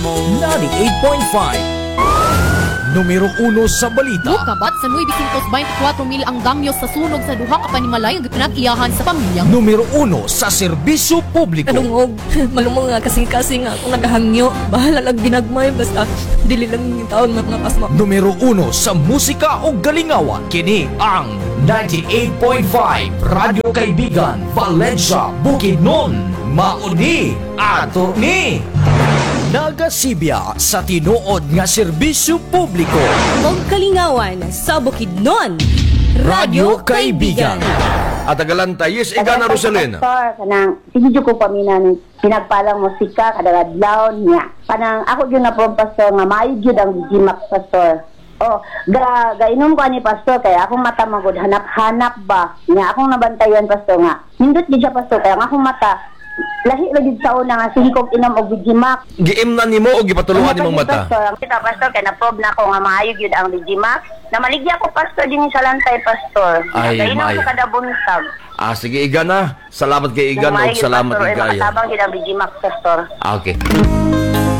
98.5 Numero 1 sa balita. Mukabat sa 924,000 ang damyo sa sunog sa duha ka panimalay nga pinag-iyahan sa pamilya. Numero 1 sa serbisyo publiko. Kanungog, malumong nga kasing-kasing nga ako naghangyo. Bahala lang ginagmay, basta dili lang yung taon mga pasma. Numero 1 sa musika o galingawan. Kini ang 98.5 Radyo Kaibigan, Valencia, Bukidnon. Mauni, Atty. Nagasibya sa tinuod nga serbisyo publiko. Og kalingawan sa Bukidnon. Radyo Kaibigan. At agalanta, yes, Igana Rosalina. Pastor, kanang sige ko paminan pinagpalang musika kada adlaw niya. Kanang ako gyud na po pastor nga maayo gyud ang gimak pastor. Oh, gainom ko ni pastor kaya akong mata magud hanap-hanap ba. Nya akong nabantayan pastor nga. Nindot gid siya pastor kaya ang akong mata lahi lagi sa una nga singkog inom og Digimac. Giimnan nimo o gipatulungan nimong mata? Pastor, ang kita pastor kay na-probe na ako nga maayo gyud ang Digimac. Na maligya ko pastor din sa lantay pastor. Ay, Gainom maayo. ko kada buntag. Sige, Igana. Salamat kay Igana o salamat kay Gaya. Matabang gyud ang Digimac pastor. Okay.